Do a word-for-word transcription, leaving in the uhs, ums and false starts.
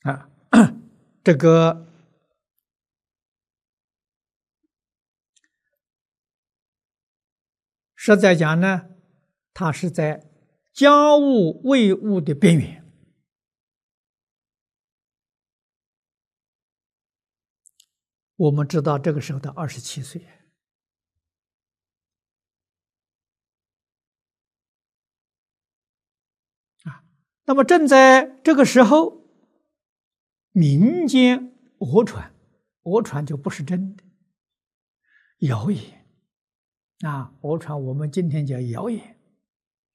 啊，这个实在讲呢，它是在家物为物的边缘。我们知道这个时候的二十七岁啊，那么正在这个时候，民间讹传，讹传就不是真的，谣言啊，讹传我们今天叫谣言。